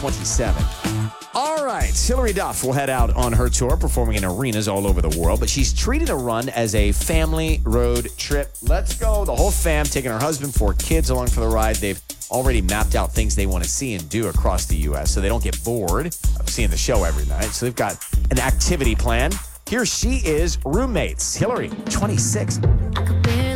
27. All right, Hilary Duff will head out on her tour, performing in arenas all over the world, but she's treating the run as a family road trip. Let's go. The whole fam, taking her husband, 4 kids along for the ride. They've already mapped out things they want to see and do across the U.S. so they don't get bored of seeing the show every night. So they've got an activity plan. Here she is, roommates. Hilary, 26.